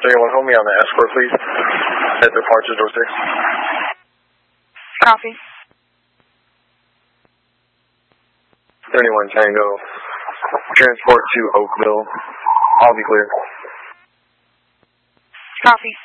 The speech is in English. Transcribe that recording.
31, hold me on the escort, please. At departure door 6. Copy. 31 Tango. Transport to Oakville. I'll be clear. Copy.